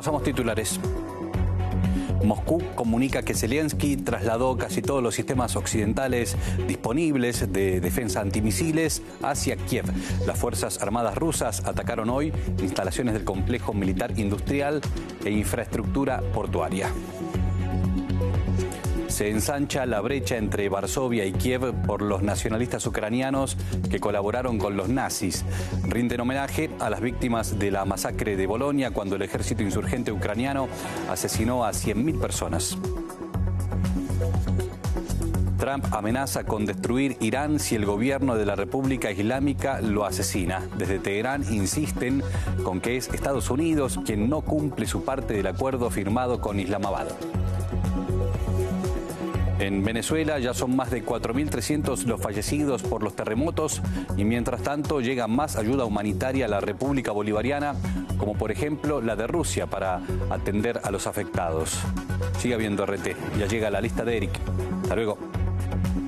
Repasamos titulares. Moscú comunica que Zelensky trasladó casi todos los sistemas occidentales disponibles de defensa antimisiles hacia Kiev. Las Fuerzas Armadas rusas atacaron hoy instalaciones del complejo militar industrial e infraestructura portuaria. Se ensancha la brecha entre Varsovia y Kiev por los nacionalistas ucranianos que colaboraron con los nazis. Rinden homenaje a las víctimas de la masacre de Bolonia cuando el ejército insurgente ucraniano asesinó a 100.000 personas. Trump amenaza con destruir Irán si el gobierno de la República Islámica lo asesina. Desde Teherán insisten con que es Estados Unidos quien no cumple su parte del acuerdo firmado con Islamabad. En Venezuela ya son más de 4.300 los fallecidos por los terremotos y mientras tanto llega más ayuda humanitaria a la República Bolivariana, como por ejemplo la de Rusia, para atender a los afectados. Siga viendo RT, ya llega la lista de Eric. Hasta luego.